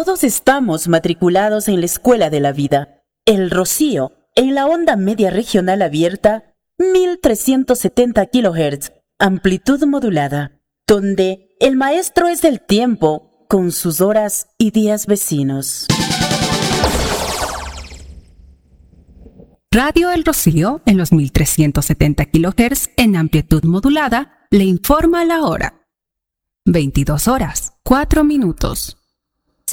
Todos estamos matriculados en la Escuela de la Vida. El Rocío, en la onda media regional abierta, 1370 kHz, amplitud modulada, donde el maestro es el tiempo con sus horas y días vecinos. Radio El Rocío, en los 1370 kHz en amplitud modulada, le informa la hora. 22 horas, 4 minutos.